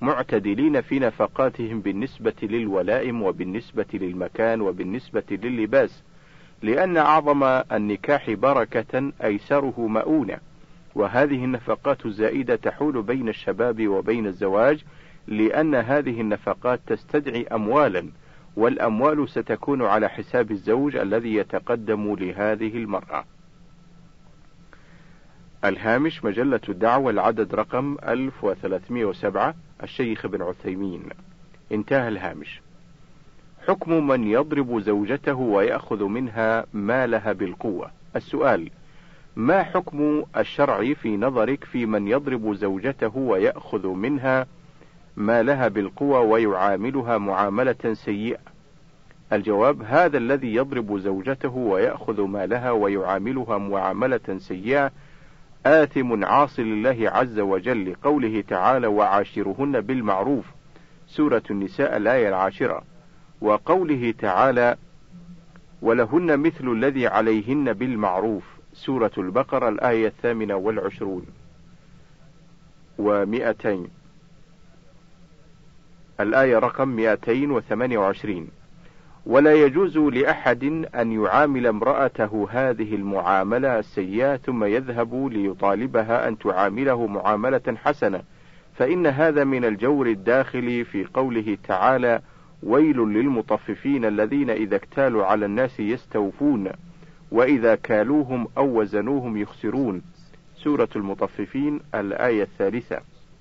معتدلين في نفقاتهم بالنسبة للولائم وبالنسبة للمكان وبالنسبة لللباس، لأن أعظم النكاح بركة أيسره مؤونة، وهذه النفقات الزائدة تحول بين الشباب وبين الزواج، لأن هذه النفقات تستدعي أموالا، والأموال ستكون على حساب الزوج الذي يتقدم لهذه المرأة. الهامش مجلة الدعوة العدد رقم 1307 الشيخ ابن عثيمين. انتهى الهامش. حكم من يضرب زوجته ويأخذ منها مالها بالقوة. السؤال: ما حكم الشرع في نظرك في من يضرب زوجته ويأخذ منها مالها بالقوة ويعاملها معاملة سيئة؟ الجواب: هذا الذي يضرب زوجته ويأخذ مالها ويعاملها معاملة سيئة آثم عاص لله عز وجل، لقوله تعالى: وعاشرهن بالمعروف، سورة النساء الآية 10، وقوله تعالى: ولهن مثل الذي عليهن بالمعروف، سورة البقرة الآية 28 و200، الآية رقم 228. ولا يجوز لأحد أن يعامل امرأته هذه المعاملة السيئة ثم يذهب ليطالبها أن تعامله معاملة حسنة، فإن هذا من الجور الداخل في قوله تعالى: ويل للمطففين الذين إذا اكتالوا على الناس يستوفون وإذا كالوهم أو وزنوهم يخسرون، سورة المطففين الآية 3.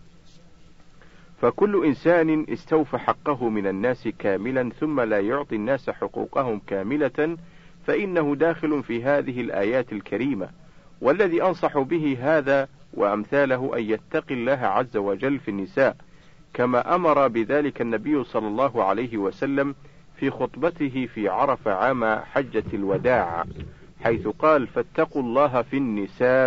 فكل إنسان استوفى حقه من الناس كاملا ثم لا يعطي الناس حقوقهم كاملة فإنه داخل في هذه الآيات الكريمة، والذي أنصح به هذا وأمثاله أن يتقي الله عز وجل في النساء، كما أمر بذلك النبي صلى الله عليه وسلم في خطبته في عرفة عام حجة الوداع، حيث قال: فاتقوا الله في النساء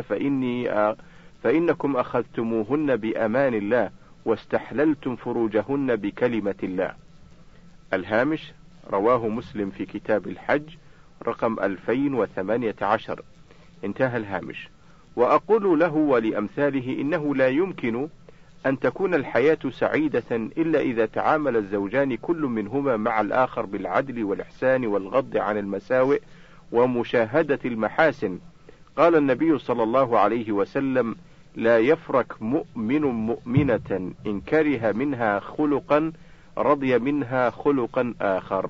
فإنكم أخذتموهن بأمان الله واستحللتم فروجهن بكلمة الله. الهامش رواه مسلم في كتاب الحج رقم 2018. انتهى الهامش. وأقول له ولأمثاله إنه لا يمكن أن تكون الحياة سعيدة إلا إذا تعامل الزوجان كل منهما مع الآخر بالعدل والإحسان والغض عن المساوئ ومشاهدة المحاسن. قال النبي صلى الله عليه وسلم: لا يفرك مؤمن مؤمنة إن كره منها خلقا رضي منها خلقا آخر.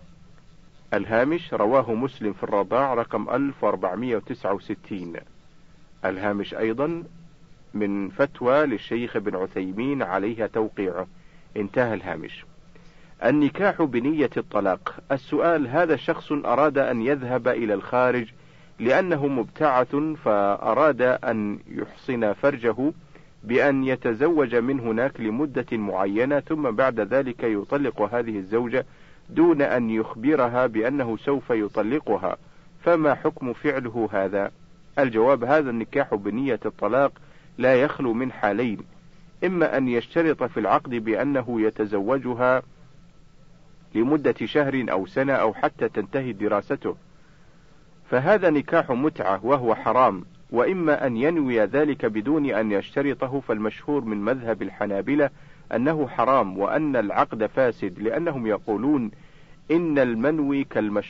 الهامش رواه مسلم في الرضاع رقم 1469. الهامش أيضا من فتوى للشيخ ابن عثيمين عليها توقيعه. انتهى الهامش. النكاح بنية الطلاق. السؤال: هذا شخص أراد أن يذهب إلى الخارج لأنه مبتعث، فأراد أن يحصن فرجه بأن يتزوج من هناك لمدة معينة، ثم بعد ذلك يطلق هذه الزوجة دون أن يخبرها بأنه سوف يطلقها، فما حكم فعله هذا؟ الجواب: هذا النكاح بنية الطلاق لا يخلو من حالين: إما أن يشترط في العقد بأنه يتزوجها لمدة شهر أو سنة أو حتى تنتهي دراسته، فهذا نكاح متعة وهو حرام، وإما أن ينوي ذلك بدون أن يشترطه، فالمشهور من مذهب الحنابلة أنه حرام وأن العقد فاسد، لأنهم يقولون إن المنوي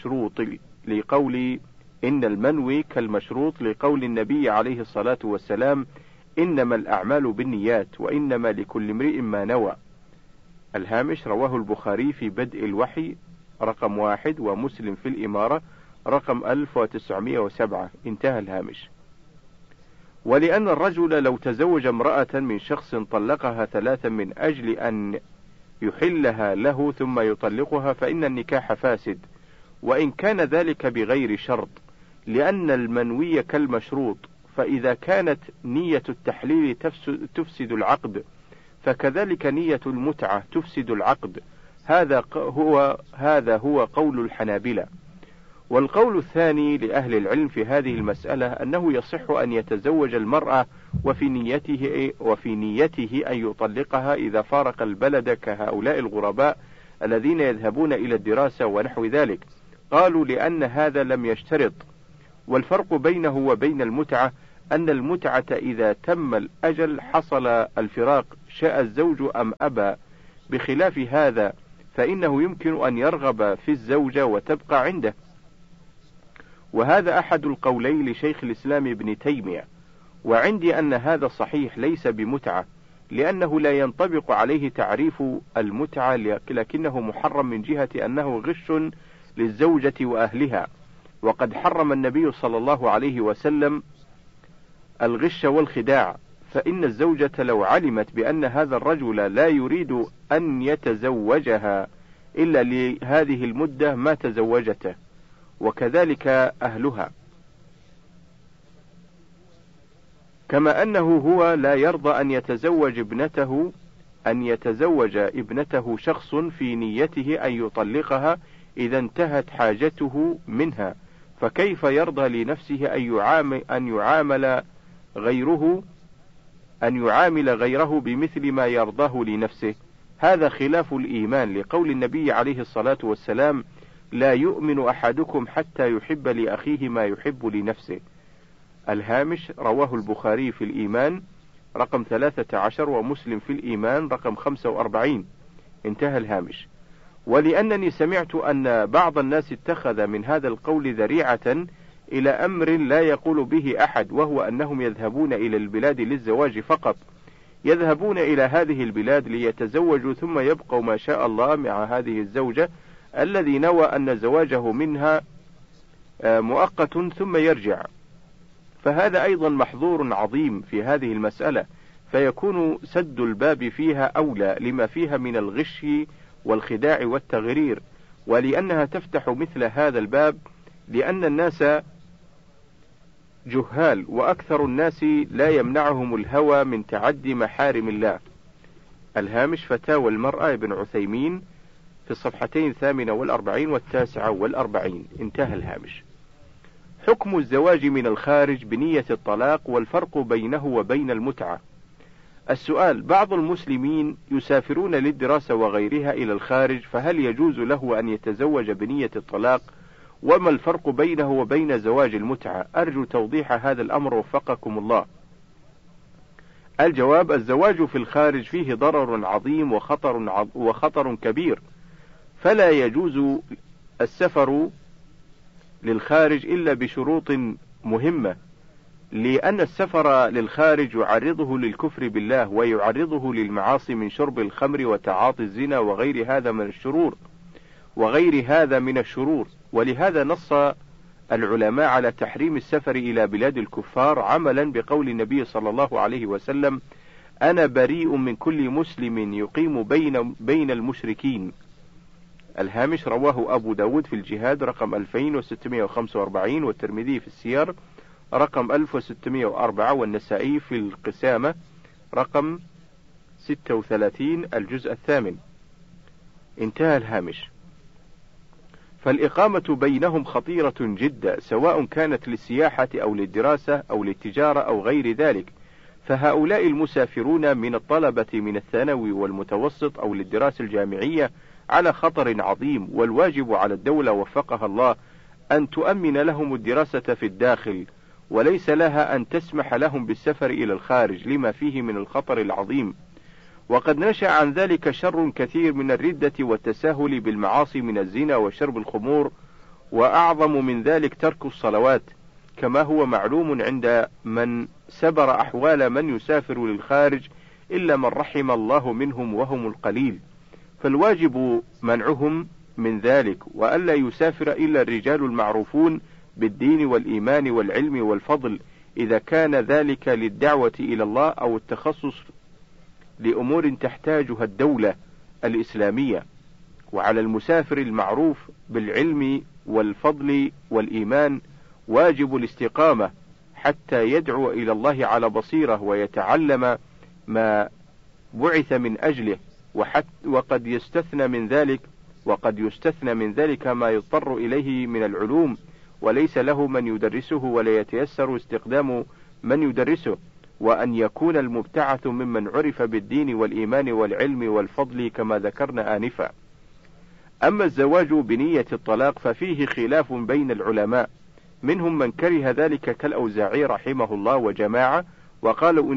كالمشروط لقول النبي عليه الصلاة والسلام: إنما الأعمال بالنيات وإنما لكل امرئ ما نوى. الهامش رواه البخاري في بدء الوحي رقم 1 ومسلم في الإمارة رقم 1907. انتهى الهامش. ولأن الرجل لو تزوج امرأة من شخص طلقها 3 من أجل أن يحلها له ثم يطلقها، فإن النكاح فاسد، وإن كان ذلك بغير شرط، لأن المنوي كالمشروط، فإذا كانت نية التحليل تفسد العقد، فكذلك نية المتعة تفسد العقد. هذا هو قول الحنابلة. والقول الثاني لأهل العلم في هذه المسألة أنه يصح أن يتزوج المرأة وفي نيته أن يطلقها إذا فارق البلد، كهؤلاء الغرباء الذين يذهبون إلى الدراسة ونحو ذلك. قالوا لأن هذا لم يشترط، والفرق بينه وبين المتعة أن المتعة إذا تم الأجل حصل الفراق شاء الزوج أم أبى، بخلاف هذا فإنه يمكن أن يرغب في الزوجة وتبقى عنده. وهذا أحد القولين لشيخ الإسلام ابن تيمية، وعندي أن هذا صحيح ليس بمتعة، لأنه لا ينطبق عليه تعريف المتعة، لكنه محرم من جهة أنه غش للزوجة وأهلها، وقد حرم النبي صلى الله عليه وسلم الغش والخداع، فإن الزوجة لو علمت بأن هذا الرجل لا يريد أن يتزوجها إلا لهذه المدة ما تزوجته، وكذلك أهلها، كما أنه هو لا يرضى أن يتزوج ابنته شخص في نيته أن يطلقها إذا انتهت حاجته منها، فكيف يرضى لنفسه أن يعامل غيره بمثل ما يرضاه لنفسه؟ هذا خلاف الإيمان، لقول النبي عليه الصلاة والسلام: لا يؤمن أحدكم حتى يحب لأخيه ما يحب لنفسه. الهامش: رواه البخاري في الإيمان رقم 13، ومسلم في الإيمان رقم 45. انتهى الهامش. ولأنني سمعت أن بعض الناس اتخذ من هذا القول ذريعة إلى أمر لا يقول به أحد، وهو أنهم يذهبون إلى البلاد للزواج فقط، يذهبون إلى هذه البلاد ليتزوجوا ثم يبقوا ما شاء الله مع هذه الزوجة الذي نوى أن زواجه منها مؤقت ثم يرجع، فهذا أيضا محظور عظيم في هذه المسألة، فيكون سد الباب فيها أولى لما فيها من الغش والخداع والتغرير، ولأنها تفتح مثل هذا الباب لأن الناس جهال، وأكثر الناس لا يمنعهم الهوى من تعدي محارم الله. الهامش: فتاوى المرأة ابن عثيمين في الصفحتين 48 و49. انتهى الهامش. حكم الزواج من الخارج بنية الطلاق والفرق بينه وبين المتعة. السؤال: بعض المسلمين يسافرون للدراسة وغيرها إلى الخارج، فهل يجوز له أن يتزوج بنية الطلاق؟ وما الفرق بينه وبين زواج المتعة؟ أرجو توضيح هذا الأمر وفقكم الله. الجواب: الزواج في الخارج فيه ضرر عظيم وخطر كبير، فلا يجوز السفر للخارج إلا بشروط مهمة، لأن السفر للخارج يعرضه للكفر بالله ويعرضه للمعاصي من شرب الخمر وتعاطي الزنا وغير هذا من الشرور، ولهذا نص العلماء على تحريم السفر إلى بلاد الكفار عملا بقول النبي صلى الله عليه وسلم: أنا بريء من كل مسلم يقيم بين المشركين. الهامش: رواه أبو داود في الجهاد رقم 2645، والترمذي في السير رقم 1604، والنسائي في القسامة رقم 36 الجزء 8. انتهى الهامش. فالإقامة بينهم خطيرة جدا، سواء كانت للسياحة أو للدراسة أو للتجارة أو غير ذلك، فهؤلاء المسافرون من الطلبة من الثانوي والمتوسط أو للدراسة الجامعية على خطر عظيم، والواجب على الدولة وفقها الله أن تؤمن لهم الدراسة في الداخل، وليس لها أن تسمح لهم بالسفر إلى الخارج لما فيه من الخطر العظيم. وقد نشأ عن ذلك شر كثير من الردة والتساهل بالمعاصي من الزنا وشرب الخمور، وأعظم من ذلك ترك الصلوات، كما هو معلوم عند من سبر أحوال من يسافر للخارج إلا من رحم الله منهم وهم القليل، فالواجب منعهم من ذلك، وألا يسافر إلا الرجال المعروفون بالدين والإيمان والعلم والفضل، إذا كان ذلك للدعوة إلى الله أو التخصص لأمور تحتاجها الدولة الإسلامية. وعلى المسافر المعروف بالعلم والفضل والإيمان واجب الاستقامة حتى يدعو إلى الله على بصيرة ويتعلم ما بعث من أجله، وقد يستثنى من ذلك ما يضطر إليه من العلوم، وليس له من يدرسه ولا يتيسر استقدام من يدرسه، وأن يكون المبتعث ممن عرف بالدين والإيمان والعلم والفضل كما ذكرنا آنفا. أما الزواج بنية الطلاق ففيه خلاف بين العلماء، منهم من كره ذلك كالأوزاعي رحمه الله وجماعة، وقالوا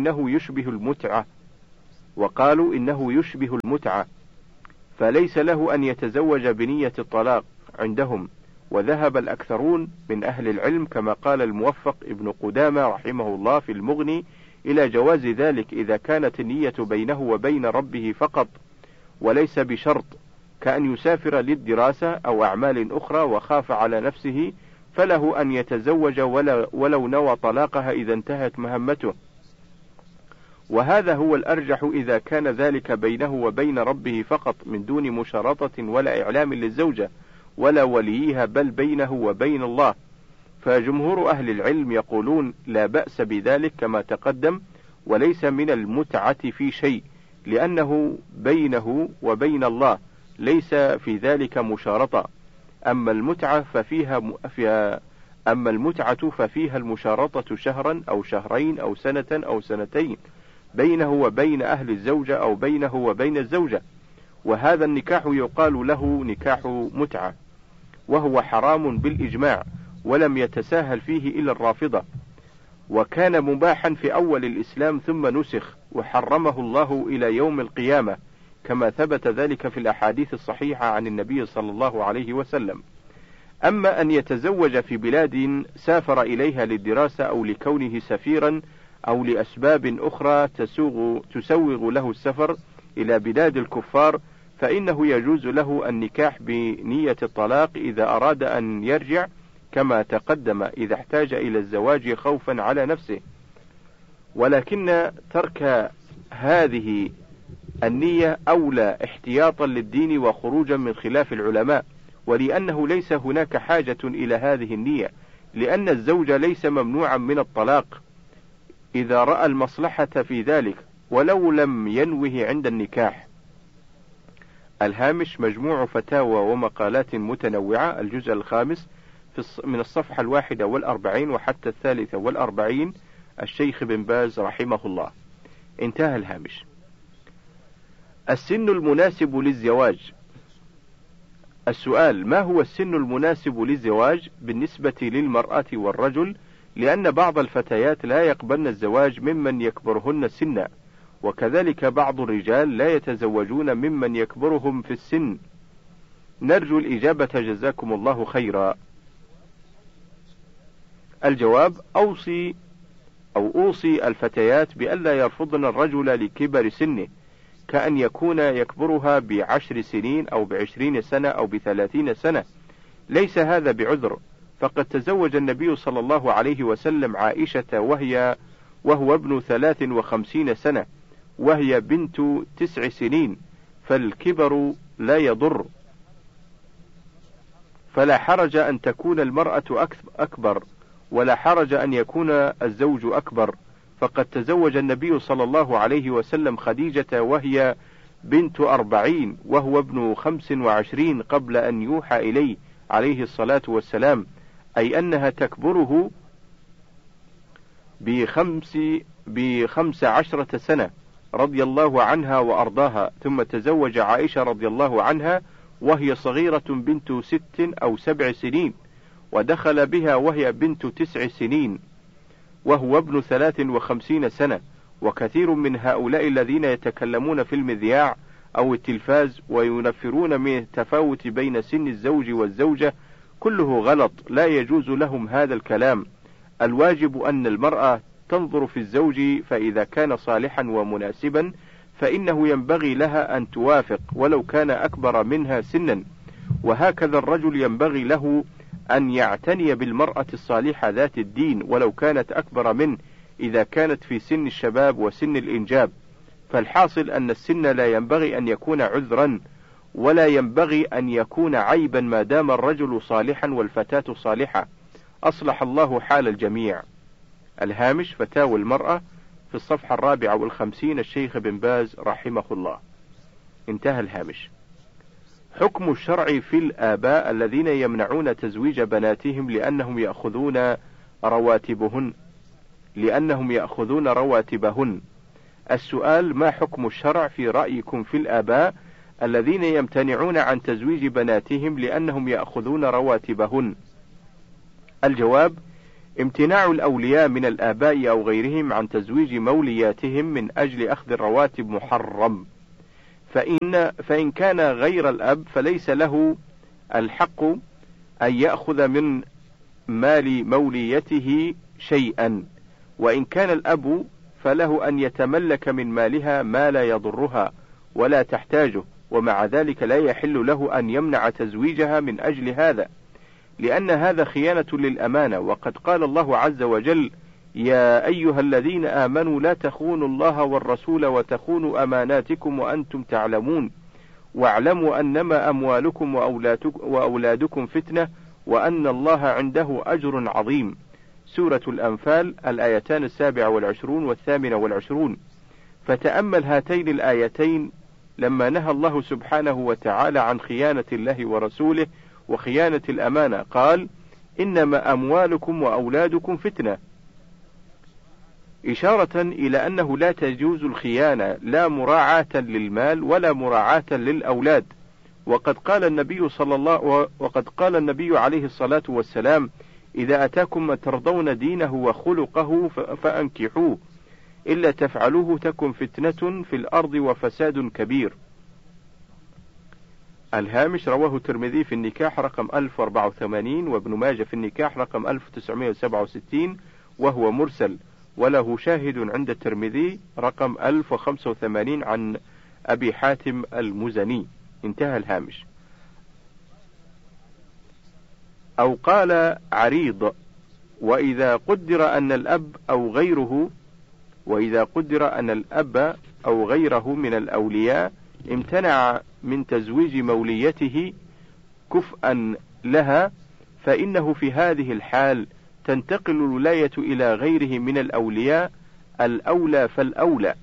إنه يشبه المتعة، فليس له أن يتزوج بنية الطلاق عندهم. وذهب الأكثرون من أهل العلم كما قال الموفق ابن قدامة رحمه الله في المغني إلى جواز ذلك إذا كانت النية بينه وبين ربه فقط وليس بشرط، كأن يسافر للدراسة أو أعمال أخرى وخاف على نفسه، فله أن يتزوج ولو نوى طلاقها إذا انتهت مهمته. وهذا هو الأرجح إذا كان ذلك بينه وبين ربه فقط من دون مشارطة ولا إعلام للزوجة ولا وليها، بل بينه وبين الله. فجمهور أهل العلم يقولون لا بأس بذلك كما تقدم، وليس من المتعة في شيء، لأنه بينه وبين الله، ليس في ذلك مشارطة. أما المتعة ففيها المشارطة شهرا أو شهرين أو سنة أو سنتين بينه وبين أهل الزوجة أو بينه وبين الزوجة، وهذا النكاح يقال له نكاح متعة، وهو حرام بالإجماع، ولم يتساهل فيه إلا الرافضة، وكان مباحا في أول الإسلام ثم نسخ وحرمه الله إلى يوم القيامة، كما ثبت ذلك في الأحاديث الصحيحة عن النبي صلى الله عليه وسلم. أما أن يتزوج في بلاد سافر إليها للدراسة أو لكونه سفيرا أو لأسباب أخرى تسوغ له السفر إلى بلاد الكفار، فإنه يجوز له النكاح بنية الطلاق إذا أراد أن يرجع كما تقدم، إذا احتاج إلى الزواج خوفا على نفسه. ولكن ترك هذه النية أولى احتياطا للدين وخروجا من خلاف العلماء، ولأنه ليس هناك حاجة إلى هذه النية، لأن الزوج ليس ممنوعا من الطلاق إذا رأى المصلحة في ذلك ولو لم ينوه عند النكاح. الهامش مجموع فتاوى ومقالات متنوعة، الجزء الخامس من الصفحة 41 وحتى 43، الشيخ بن باز رحمه الله. انتهى الهامش. السن المناسب للزواج. السؤال: ما هو السن المناسب للزواج بالنسبة للمرأة والرجل؟ لأن بعض الفتيات لا يقبلن الزواج ممن يكبرهن سنا، وكذلك بعض الرجال لا يتزوجون ممن يكبرهم في السن. نرجو الإجابة جزاكم الله خيرا. الجواب: أوصي الفتيات بألا يرفضن الرجل لكبر سنه، كأن يكون يكبرها ب10 سنين أو ب20 سنة أو ب30 سنة، ليس هذا بعذر، فقد تزوج النبي صلى الله عليه وسلم عائشة وهو ابن 53 سنة وهي بنت 9 سنين، فالكبر لا يضر، فلا حرج أن تكون المرأة أكبر، ولا حرج أن يكون الزوج أكبر، فقد تزوج النبي صلى الله عليه وسلم خديجة وهي بنت 40 وهو ابن 25 قبل أن يوحى إليه عليه الصلاة والسلام، أي أنها تكبره ب15 سنة رضي الله عنها وأرضاها، ثم تزوج عائشة رضي الله عنها وهي صغيرة بنت 6 أو 7 سنين، ودخل بها وهي بنت 9 سنين وهو ابن 53 سنة. وكثير من هؤلاء الذين يتكلمون في المذياع أو التلفاز وينفرون من التفاوت بين سن الزوج والزوجة كله غلط، لا يجوز لهم هذا الكلام. الواجب أن المرأة تنظر في الزوج، فإذا كان صالحا ومناسبا فإنه ينبغي لها أن توافق ولو كان أكبر منها سنا، وهكذا الرجل ينبغي له أن يعتني بالمرأة الصالحة ذات الدين ولو كانت أكبر منه إذا كانت في سن الشباب وسن الإنجاب. فالحاصل أن السن لا ينبغي أن يكون عذرا، ولا ينبغي أن يكون عيبا ما دام الرجل صالحا والفتاة صالحة. أصلح الله حال الجميع. الهامش فتاوى المرأة في الصفحة 54، الشيخ بن باز رحمه الله. انتهى الهامش. حكم الشرع في الآباء الذين يمنعون تزويج بناتهم لأنهم يأخذون رواتبهن. السؤال: ما حكم الشرع في رأيكم في الآباء الذين يمتنعون عن تزويج بناتهم لأنهم يأخذون رواتبهن؟ الجواب: امتناع الأولياء من الآباء أو غيرهم عن تزويج مولياتهم من أجل أخذ الرواتب محرم، فإن كان غير الأب فليس له الحق أن يأخذ من مال موليته شيئا، وإن كان الأب فله أن يتملك من مالها ما لا يضرها ولا تحتاجه، ومع ذلك لا يحل له أن يمنع تزويجها من أجل هذا، لأن هذا خيانة للأمانة. وقد قال الله عز وجل: يا أيها الذين آمنوا لا تخونوا الله والرسول وتخونوا أماناتكم وأنتم تعلمون واعلموا أنما أموالكم وأولادكم فتنة وأن الله عنده أجر عظيم. سورة الأنفال الآيتان 27 و28. فتأمل هاتين الآيتين لما نهى الله سبحانه وتعالى عن خيانة الله ورسوله وخيانة الأمانة، قال: إنما أموالكم وأولادكم فتنة، إشارة إلى أنه لا تجوز الخيانة لا مراعاة للمال ولا مراعاة للأولاد. وقد قال النبي عليه الصلاة والسلام: إذا أتاكم من ترضون دينه وخلقه فأنكحوه، إلا تفعلوه تكن فتنة في الأرض وفساد كبير. الهامش: رواه الترمذي في النكاح رقم 1084 وابن ماجه في النكاح رقم 1967 وهو مرسل، وله شاهد عند الترمذي رقم 1085 عن أبي حاتم المزني. انتهى الهامش. أو قال عريض: وإذا قدر أن الأب أو غيره من الأولياء امتنع من تزويج موليته كفءا لها، فإنه في هذه الحال تنتقل الولاية إلى غيره من الأولياء الأولى فالأولى،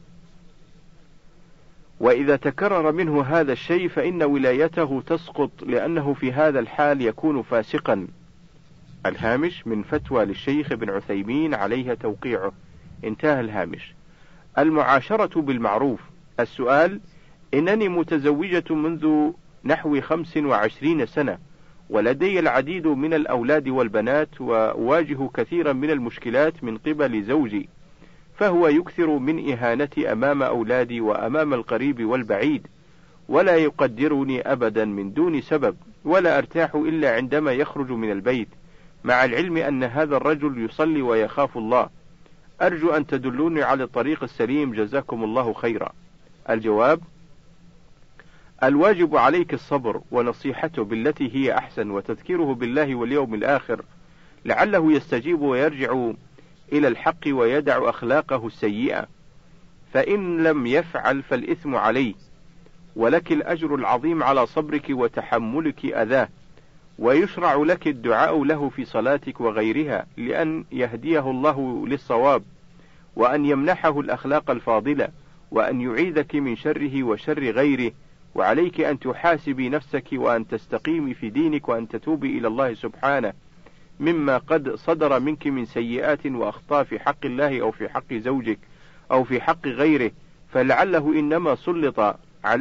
وإذا تكرر منه هذا الشيء فإن ولايته تسقط، لأنه في هذا الحال يكون فاسقا. الهامش: من فتوى للشيخ ابن عثيمين عليها توقيعه. انتهى الهامش. المعاشرة بالمعروف. السؤال: إنني متزوجة منذ نحو 25 سنة، ولدي العديد من الأولاد والبنات، وأواجه كثيرا من المشكلات من قبل زوجي، فهو يكثر من إهانتي أمام أولادي وأمام القريب والبعيد، ولا يقدرني أبدا من دون سبب، ولا أرتاح إلا عندما يخرج من البيت، مع العلم أن هذا الرجل يصلي ويخاف الله. أرجو أن تدلوني على الطريق السليم، جزاكم الله خيرا. الجواب: الواجب عليك الصبر ونصيحته بالتي هي أحسن، وتذكيره بالله واليوم الآخر لعله يستجيب ويرجع إلى الحق ويدع أخلاقه السيئة، فإن لم يفعل فالإثم عليه، ولك الأجر العظيم على صبرك وتحملك أذاه، ويشرع لك الدعاء له في صلاتك وغيرها لأن يهديه الله للصواب، وأن يمنحه الأخلاق الفاضلة، وأن يعيذك من شره وشر غيره. وعليك أن تحاسبي نفسك وأن تستقيمي في دينك وأن تتوبي إلى الله سبحانه مما قد صدر منك من سيئات وأخطاء في حق الله أو في حق زوجك أو في حق غيره، فلعله إنما سلط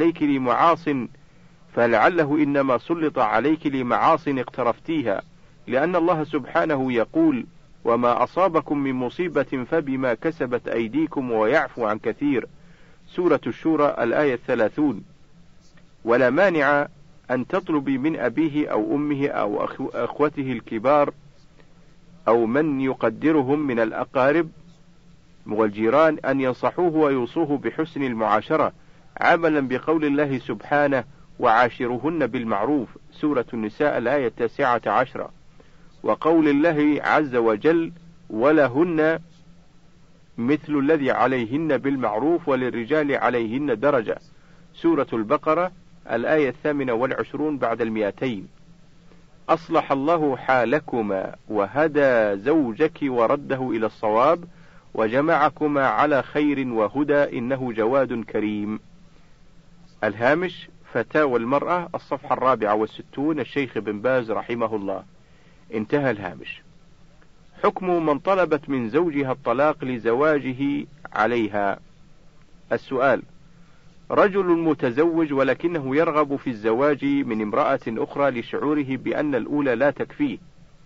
عليك لمعاص اقترفتيها، لأن الله سبحانه يقول: وما أصابكم من مصيبة فبما كسبت أيديكم ويعفو عن كثير. سورة الشورى الآية 30. ولا مانع أن تطلبي من أبيه أو أمه أو أخوته الكبار أو من يقدرهم من الأقارب والجيران أن ينصحوه ويوصوه بحسن المعاشرة، عملا بقول الله سبحانه: وعاشرهن بالمعروف. سورة النساء الآية 19. وقول الله عز وجل: ولهن مثل الذي عليهن بالمعروف وللرجال عليهن درجة. سورة البقرة الآية 28 بعد 200. أصلح الله حالكما وهدى زوجك ورده إلى الصواب وجمعكما على خير وهدى، إنه جواد كريم. الهامش: فتاوى المرأة الصفحة 64 الشيخ بن باز رحمه الله. انتهى الهامش. حكم من طلبت من زوجها الطلاق لزواجه عليها. السؤال: رجل متزوج ولكنه يرغب في الزواج من امرأة أخرى لشعوره بأن الأولى لا تكفيه،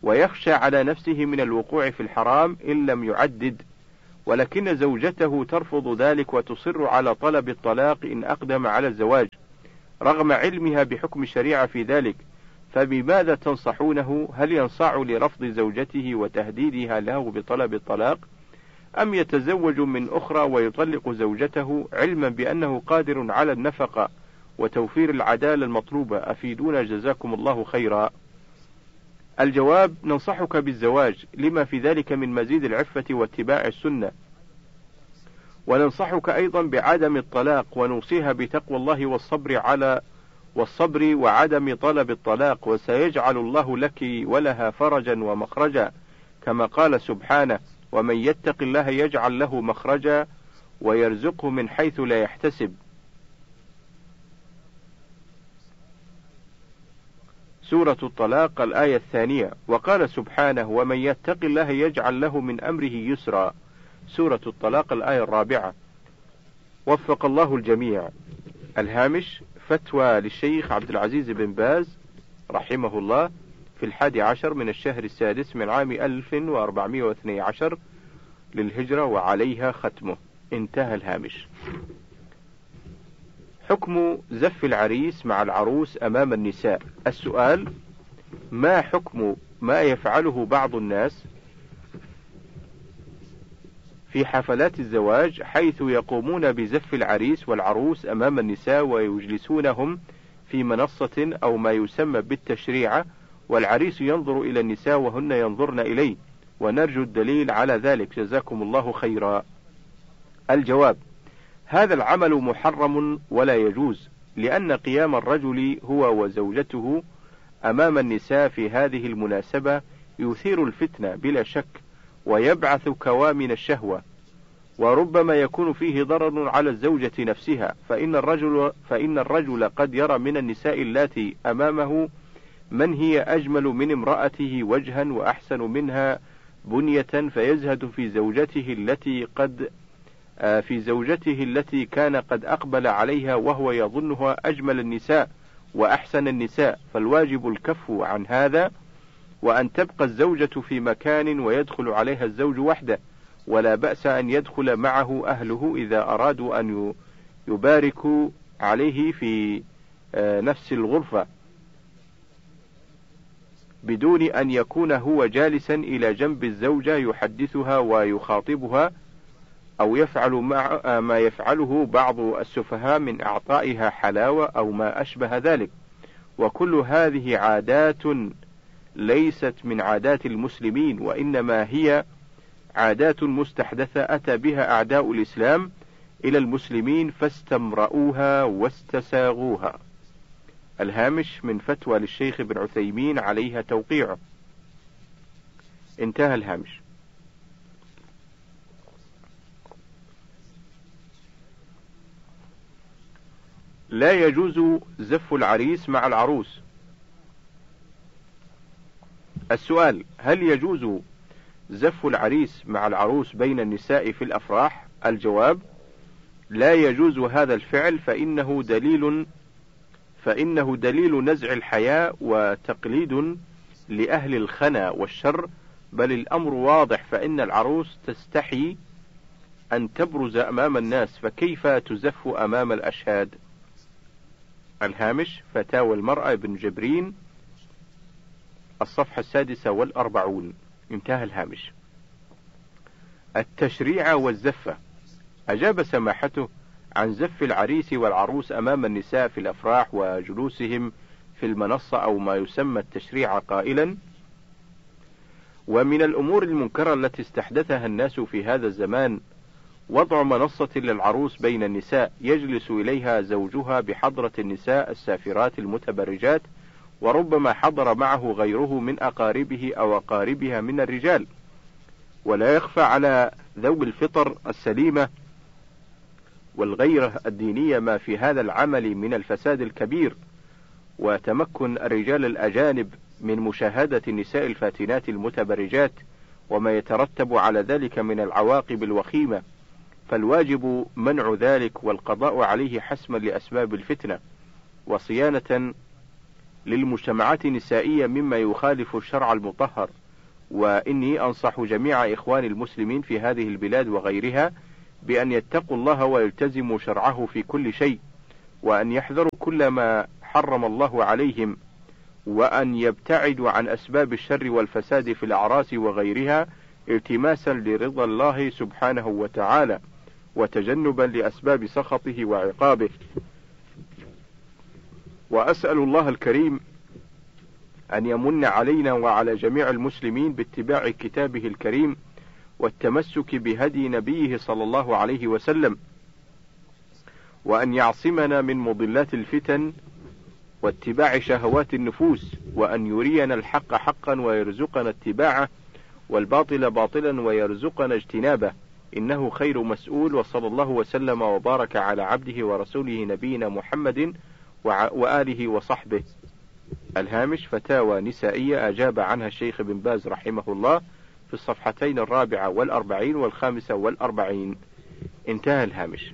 ويخشى على نفسه من الوقوع في الحرام إن لم يعدد، ولكن زوجته ترفض ذلك وتصر على طلب الطلاق إن أقدم على الزواج رغم علمها بحكم الشريعة في ذلك، فبماذا تنصحونه؟ هل ينصاع لرفض زوجته وتهديدها له بطلب الطلاق، أم يتزوج من أخرى ويطلق زوجته علما بأنه قادر على النفقة وتوفير العدالة المطلوبة؟ أفيدونا جزاكم الله خيرا. الجواب: ننصحك بالزواج لما في ذلك من مزيد العفة واتباع السنة، وننصحك أيضا بعدم الطلاق، ونوصيها بتقوى الله والصبر وعدم طلب الطلاق، وسيجعل الله لك ولها فرجا ومخرجا، كما قال سبحانه: ومن يتق الله يجعل له مخرجا ويرزقه من حيث لا يحتسب. سورة الطلاق الآية 2. وقال سبحانه: ومن يتق الله يجعل له من أمره يسرا. سورة الطلاق الآية 4. وفق الله الجميع. الهامش: فتوى للشيخ عبد العزيز بن باز رحمه الله في 11 من الشهر السادس من عام 1412 للهجرة وعليها ختمه. انتهى الهامش. حكم زف العريس مع العروس أمام النساء. السؤال: ما حكم ما يفعله بعض الناس في حفلات الزواج، حيث يقومون بزف العريس والعروس أمام النساء ويجلسونهم في منصة أو ما يسمى بالتشريعة، والعريس ينظر إلى النساء وهن ينظرن إليه، ونرجو الدليل على ذلك جزاكم الله خيرا. الجواب: هذا العمل محرم ولا يجوز، لأن قيام الرجل هو وزوجته أمام النساء في هذه المناسبة يثير الفتنة بلا شك، ويبعث كوامن الشهوة، وربما يكون فيه ضرر على الزوجة نفسها، فإن الرجل قد يرى من النساء اللاتي أمامه من هي أجمل من امرأته وجها وأحسن منها بنية، فيزهد في زوجته التي كان قد أقبل عليها وهو يظنها أجمل النساء وأحسن النساء، فالواجب الكف عن هذا، وأن تبقى الزوجة في مكان ويدخل عليها الزوج وحده، ولا بأس أن يدخل معه أهله إذا أرادوا أن يباركوا عليه في نفس الغرفة، بدون أن يكون هو جالسا إلى جنب الزوجة يحدثها ويخاطبها، أو يفعل ما يفعله بعض السفهاء من إعطائها حلاوة أو ما أشبه ذلك. وكل هذه عادات ليست من عادات المسلمين، وإنما هي عادات مستحدثة أتى بها أعداء الإسلام إلى المسلمين فاستمرؤوها واستساغوها. الهامش من فتوى للشيخ ابن عثيمين عليها توقيعه. انتهى الهامش. لا يجوز زف العريس مع العروس. السؤال: هل يجوز زف العريس مع العروس بين النساء في الأفراح؟ الجواب: لا يجوز هذا الفعل، فإنه دليل نزع الحياء وتقليد لأهل الخنا والشر، بل الأمر واضح، فإن العروس تستحي أن تبرز أمام الناس، فكيف تزف أمام الأشهاد؟ الهامش: فتاوى المرأة ابن جبرين الصفحة 46. انتهى الهامش. التشريع والزفة. أجاب سماحته عن زف العريس والعروس أمام النساء في الأفراح وجلوسهم في المنصة أو ما يسمى التشريع قائلا: ومن الأمور المنكرة التي استحدثها الناس في هذا الزمان وضع منصة للعروس بين النساء يجلس إليها زوجها بحضرة النساء السافرات المتبرجات، وربما حضر معه غيره من أقاربه أو أقاربها من الرجال. ولا يخفى على ذوي الفطر السليمة والغيرة الدينية ما في هذا العمل من الفساد الكبير، وتمكن الرجال الأجانب من مشاهدة النساء الفاتنات المتبرجات، وما يترتب على ذلك من العواقب الوخيمة، فالواجب منع ذلك والقضاء عليه حسما لأسباب الفتنة، وصيانة للمجتمعات النسائية مما يخالف الشرع المطهر، وإني أنصح جميع إخواني المسلمين في هذه البلاد وغيرها بأن يتقوا الله ويلتزموا شرعه في كل شيء، وأن يحذروا كل ما حرم الله عليهم، وأن يبتعدوا عن أسباب الشر والفساد في الأعراس وغيرها التماسا لرضا الله سبحانه وتعالى، وتجنبا لأسباب سخطه وعقابه. وأسأل الله الكريم أن يمن علينا وعلى جميع المسلمين باتباع كتابه الكريم والتمسك بهدي نبيه صلى الله عليه وسلم، وأن يعصمنا من مضلات الفتن واتباع شهوات النفوس، وأن يرينا الحق حقا ويرزقنا اتباعه، والباطل باطلا ويرزقنا اجتنابه، إنه خير مسؤول. وصلى الله وسلم وبارك على عبده ورسوله نبينا محمد وآله وصحبه. الهامش: فتاوى نسائية أجاب عنها الشيخ بن باز رحمه الله في الصفحتين 44 و45. انتهى الهامش.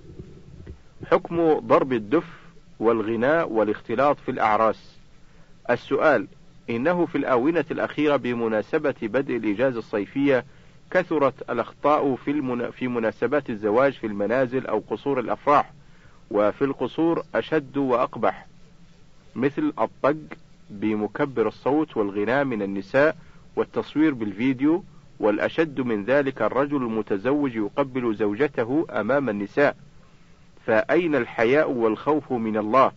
حكم ضرب الدف والغناء والاختلاط في الأعراس. السؤال: إنه في الآونة الأخيرة بمناسبة بدء الإجازة الصيفية كثرت الأخطاء في مناسبات الزواج في المنازل أو قصور الأفراح، وفي القصور أشد وأقبح، مثل الطق بمكبر الصوت والغناء من النساء والتصوير بالفيديو، والأشد من ذلك الرجل المتزوج يقبل زوجته أمام النساء، فأين الحياء والخوف من الله؟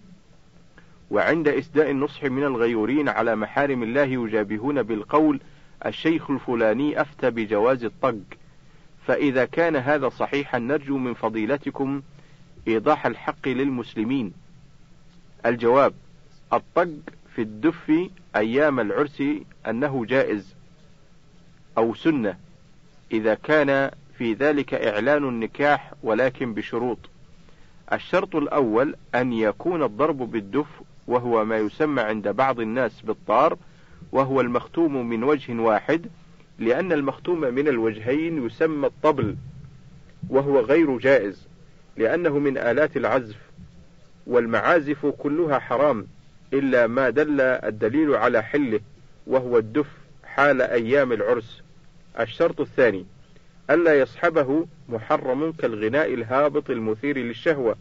وعند إسداء النصح من الغيورين على محارم الله يجابهون بالقول: الشيخ الفلاني أفتى بجواز الطق. فإذا كان هذا صحيحا نرجو من فضيلتكم إيضاح الحق للمسلمين. الجواب: الطق في الدف أيام العرس أنه جائز أو سنة إذا كان في ذلك إعلان النكاح، ولكن بشروط. الشرط الأول أن يكون الضرب بالدف، وهو ما يسمى عند بعض الناس بالطار، وهو المختوم من وجه واحد، لأن المختوم من الوجهين يسمى الطبل، وهو غير جائز لأنه من آلات العزف، والمعازف كلها حرام إلا ما دل الدليل على حله، وهو الدف حال أيام العرس. الشرط الثاني ألا يصحبه محرم كالغناء الهابط المثير للشهوة،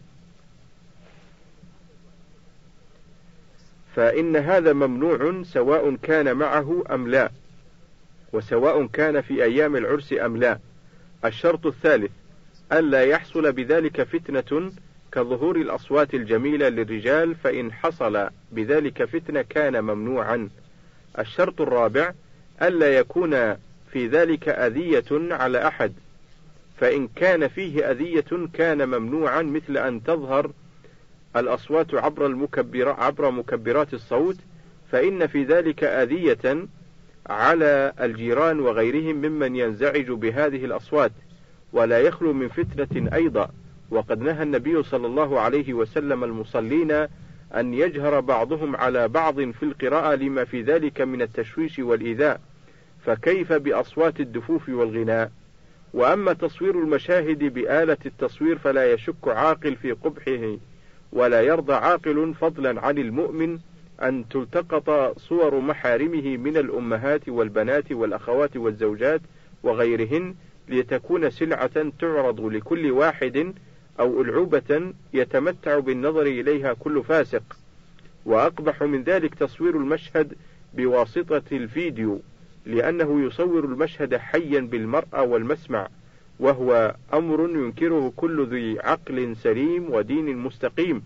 فإن هذا ممنوع سواء كان معه أم لا، وسواء كان في أيام العرس أم لا. الشرط الثالث ألا يحصل بذلك فتنة كظهور الأصوات الجميلة للرجال، فإن حصل بذلك فتنة كان ممنوعا. الشرط الرابع ألا يكون في ذلك أذية على أحد، فإن كان فيه أذية كان ممنوعا، مثل أن تظهر الأصوات عبر مكبرات الصوت، فإن في ذلك أذية على الجيران وغيرهم ممن ينزعج بهذه الأصوات، ولا يخلو من فتنة أيضا. وقد نهى النبي صلى الله عليه وسلم المصلين أن يجهر بعضهم على بعض في القراءة لما في ذلك من التشويش والإيذاء، فكيف بأصوات الدفوف والغناء؟ وأما تصوير المشاهد بآلة التصوير فلا يشك عاقل في قبحه، ولا يرضى عاقل فضلا عن المؤمن أن تلتقط صور محارمه من الأمهات والبنات والأخوات والزوجات وغيرهن لتكون سلعة تعرض لكل واحد، أو ألعوبة يتمتع بالنظر إليها كل فاسق. وأقبح من ذلك تصوير المشهد بواسطة الفيديو، لأنه يصور المشهد حيا بالمرأة والمسمع، وهو أمر ينكره كل ذي عقل سليم ودين مستقيم،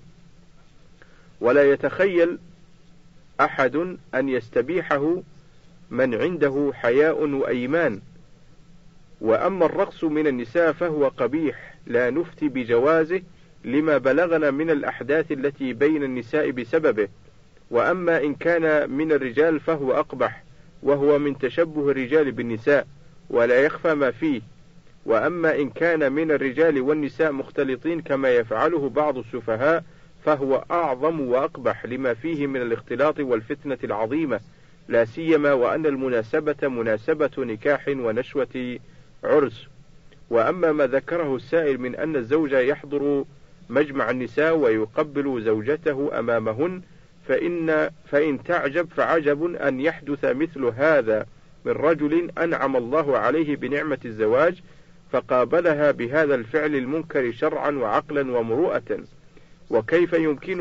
ولا يتخيل أحد أن يستبيحه من عنده حياء وأيمان. وأما الرقص من النساء فهو قبيح لا نفتي بجوازه لما بلغنا من الأحداث التي بين النساء بسببه، وأما إن كان من الرجال فهو أقبح، وهو من تشبه الرجال بالنساء ولا يخفى ما فيه. وأما إن كان من الرجال والنساء مختلطين كما يفعله بعض السفهاء فهو أعظم وأقبح لما فيه من الاختلاط والفتنة العظيمة، لا سيما وأن المناسبة مناسبة نكاح ونشوة عرس. وأما ما ذكره السائل من أن الزوج يحضر مجمع النساء ويقبل زوجته أمامهن، فإن تعجب فعجب أن يحدث مثل هذا من رجل أنعم الله عليه بنعمة الزواج فقابلها بهذا الفعل المنكر شرعا وعقلا ومروءة، وكيف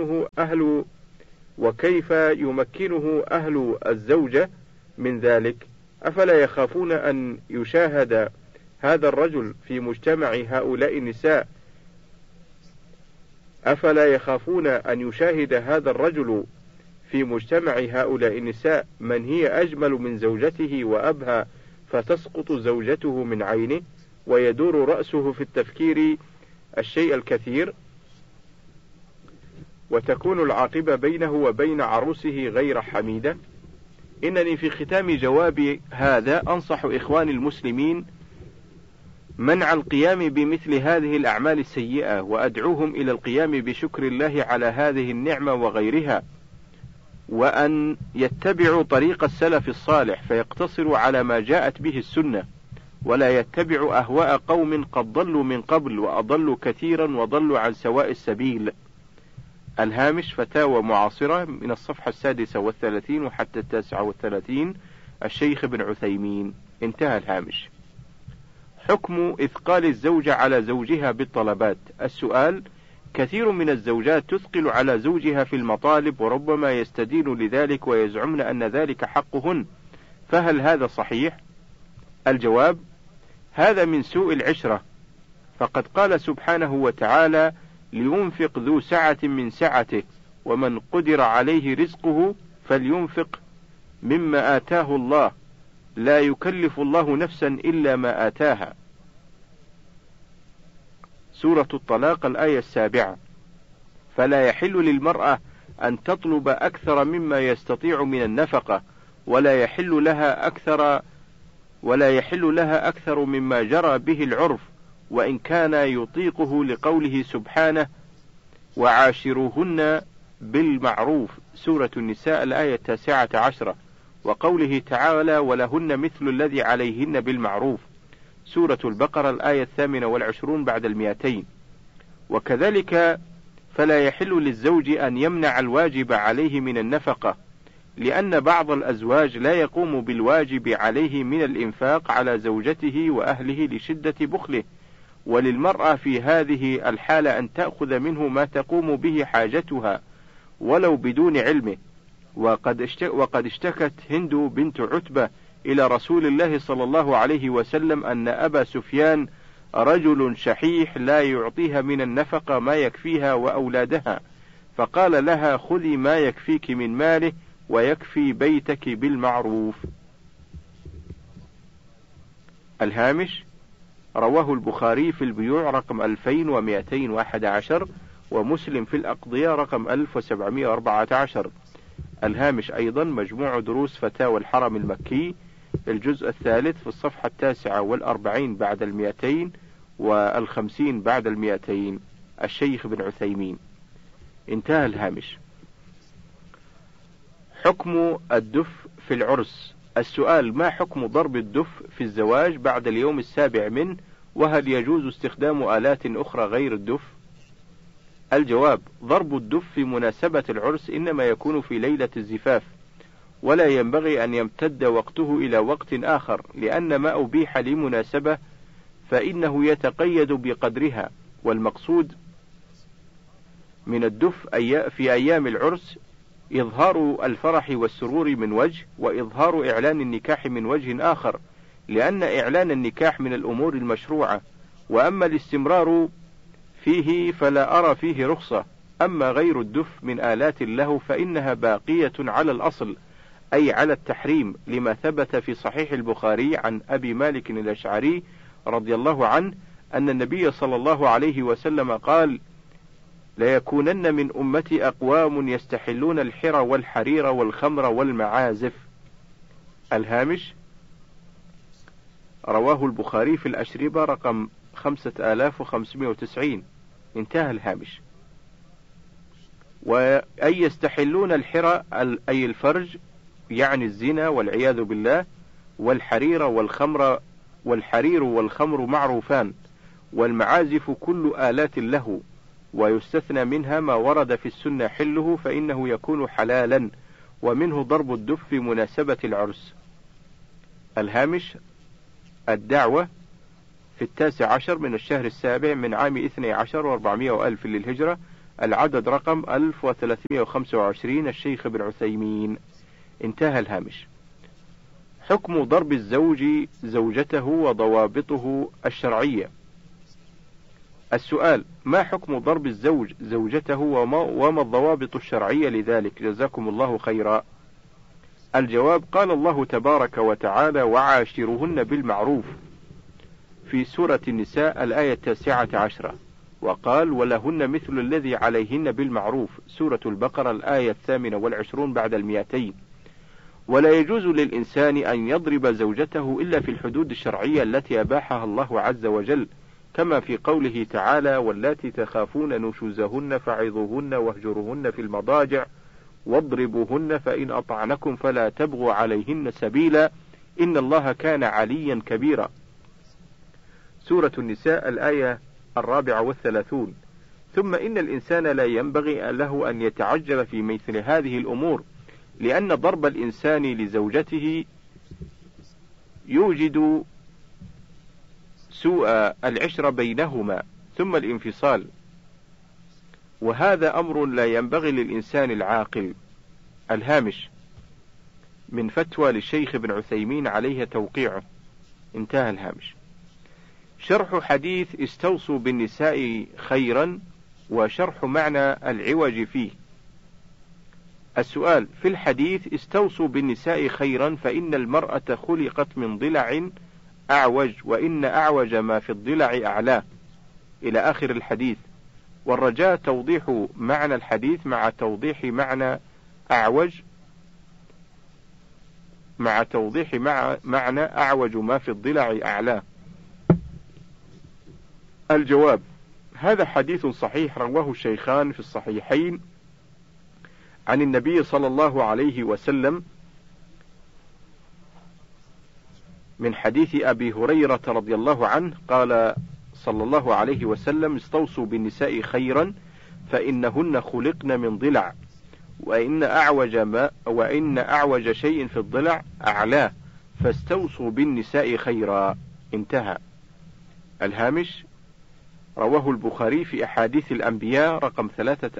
يمكنه أهل الزوجة من ذلك؟ أفلا يخافون أن يشاهد هذا الرجل في مجتمع هؤلاء النساء في مجتمع هؤلاء النساء من هي أجمل من زوجته وأبهى، فتسقط زوجته من عينه ويدور رأسه في التفكير الشيء الكثير، وتكون العاقبة بينه وبين عروسه غير حميدة. إنني في ختام جوابي هذا أنصح إخواني المسلمين منع القيام بمثل هذه الأعمال السيئة، وأدعوهم إلى القيام بشكر الله على هذه النعمة وغيرها، وأن يتبعوا طريق السلف الصالح فيقتصروا على ما جاءت به السنة، ولا يتبعوا أهواء قوم قد ضلوا من قبل وأضلوا كثيرا وضلوا عن سواء السبيل. الهامش فتاوى معاصرة من الصفحة 36 وحتى 39 الشيخ ابن عثيمين. انتهى الهامش. حكم إثقال الزوجة على زوجها بالطلبات. السؤال: كثير من الزوجات تثقل على زوجها في المطالب وربما يستدين لذلك ويزعمن أن ذلك حقهن، فهل هذا صحيح؟ الجواب: هذا من سوء العشرة، فقد قال سبحانه وتعالى: لينفق ذو سعة من سعته ومن قدر عليه رزقه فلينفق مما آتاه الله لا يكلف الله نفسا إلا ما آتاها. سورة الطلاق الآية 7. فلا يحل للمرأة أن تطلب أكثر مما يستطيع من النفقة، ولا يحل لها أكثر مما جرى به العرف، وإن كان يطيقه، لقوله سبحانه: وعاشروهن بالمعروف. سورة النساء الآية 19، وقوله تعالى: ولهن مثل الذي عليهن بالمعروف. سورة البقرة الآية 28 بعد 200. وكذلك فلا يحل للزوج أن يمنع الواجب عليه من النفقة، لأن بعض الأزواج لا يقوم بالواجب عليه من الإنفاق على زوجته وأهله لشدة بخله، وللمرأة في هذه الحالة أن تأخذ منه ما تقوم به حاجتها ولو بدون علمه. وقد اشتكت هند بنت عتبة إلى رسول الله صلى الله عليه وسلم أن أبا سفيان رجل شحيح لا يعطيها من النفقة ما يكفيها وأولادها، فقال لها: خذي ما يكفيك من ماله ويكفي بيتك بالمعروف. الهامش: رواه البخاري في البيوع رقم 2211، ومسلم في الأقضية رقم 1714. الهامش أيضا: مجموع دروس فتاوى الحرم المكي، الجزء الثالث، في الصفحة 49 بعد 250 بعد 200 الشيخ ابن عثيمين. انتهى الهامش. حكم الدف في العرس. السؤال: ما حكم ضرب الدف في الزواج بعد اليوم السابع منه، وهل يجوز استخدام آلات أخرى غير الدف؟ الجواب: ضرب الدف في مناسبة العرس إنما يكون في ليلة الزفاف، ولا ينبغي أن يمتد وقته إلى وقت آخر، لأن ما أبيح لمناسبة فإنه يتقيد بقدرها، والمقصود من الدف في أيام العرس إظهار الفرح والسرور من وجه، وإظهار إعلان النكاح من وجه آخر، لأن إعلان النكاح من الأمور المشروعة، وأما الاستمرار فيه فلا أرى فيه رخصة. أما غير الدف من آلات اللهو فإنها باقية على الأصل، أي على التحريم، لما ثبت في صحيح البخاري عن أبي مالك الأشعري رضي الله عنه أن النبي صلى الله عليه وسلم قال: ليكونن من أمتي أقوام يستحلون الحر والحرير والخمر والمعازف. الهامش: رواه البخاري في الأشربة رقم 5590. انتهى الهامش. وأي يستحلون الحر أي الفرج، يعني الزنا والعياذ بالله، والحرير والخمر معروفان، والمعازف كل آلات له، ويستثنى منها ما ورد في السنة حله فإنه يكون حلالا، ومنه ضرب الدف في مناسبة العرس. الهامش: الدعوة في 19 من الشهر السابع من عام 12 و400 ألف للهجرة، العدد رقم 1325، الشيخ ابن عثيمين. انتهى الهامش. حكم ضرب الزوج زوجته وضوابطه الشرعية. السؤال: ما حكم ضرب الزوج زوجته وما الضوابط الشرعية لذلك؟ جزاكم الله خيرا. الجواب: قال الله تبارك وتعالى: وعاشرهن بالمعروف في سورة النساء الآية 19، وقال: ولهن مثل الذي عليهن بالمعروف سورة البقرة الآية 28 بعد 200. ولا يجوز للإنسان أن يضرب زوجته إلا في الحدود الشرعية التي أباحها الله عز وجل، كما في قوله تعالى: واللاتي تخافون نشوزهن فعظوهن واهجروهن في المضاجع واضربوهن فإن أطعنكم فلا تبغوا عليهن سبيلا إن الله كان عليا كبيرا. سورة النساء الآية 34. ثم إن الإنسان لا ينبغي له أن يتعجل في مثل هذه الأمور، لأن ضرب الإنسان لزوجته يوجد سوء العشرة بينهما ثم الانفصال، وهذا أمر لا ينبغي للإنسان العاقل. الهامش: من فتوى للشيخ ابن عثيمين عليه توقيعه. انتهى الهامش. شرح حديث استوصوا بالنساء خيرا، وشرح معنى العوج فيه. السؤال: في الحديث استوصوا بالنساء خيرا فإن المرأة خلقت من ضلع أعوج، وإن أعوج ما في الضلع أعلاه، إلى آخر الحديث، والرجاء توضيح معنى الحديث مع توضيح معنى أعوج، معنى أعوج ما في الضلع أعلاه. الجواب: هذا حديث صحيح رواه الشيخان في الصحيحين عن النبي صلى الله عليه وسلم من حديث أبي هريرة رضي الله عنه قال صلى الله عليه وسلم: استوصوا بالنساء خيرا فإنهن خلقن من ضلع، وإن أعوج شيء في الضلع أعلاه، فاستوصوا بالنساء خيرا. انتهى. الهامش: رواه البخاري في أحاديث الأنبياء رقم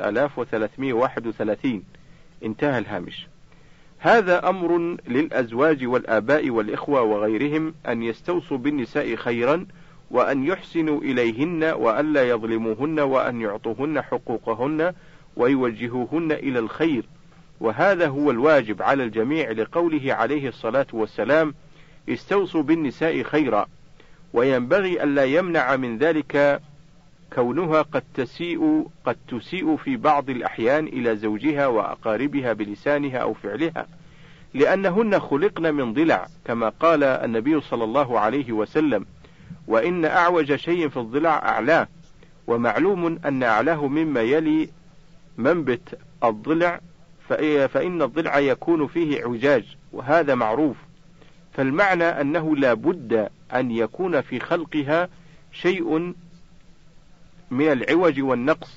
3331. انتهى الهامش. هذا أمر للأزواج والآباء والإخوة وغيرهم أن يستوصوا بالنساء خيرا، وأن يحسنوا إليهن، وأن لا يظلموهن، وأن يعطوهن حقوقهن ويوجهوهن إلى الخير، وهذا هو الواجب على الجميع، لقوله عليه الصلاة والسلام: استوصوا بالنساء خيرا. وينبغي ألا يمنع من ذلك كونها قد تسيء في بعض الأحيان إلى زوجها وأقاربها بلسانها أو فعلها، لأنهن خلقن من ضلع، كما قال النبي صلى الله عليه وسلم: وإن أعوج شيء في الضلع أعلاه. ومعلوم أن أعلاه مما يلي منبت الضلع، فإن الضلع يكون فيه اعوجاج، وهذا معروف. فالمعنى أنه لا بد أن يكون في خلقها شيء من العوج والنقص،